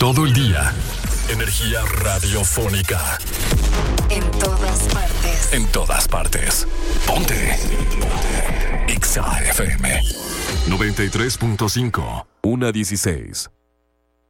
todo el día. Energía radiofónica. En todas partes. En todas partes. Ponte. Ponte. Exa FM 93.5. 1:16.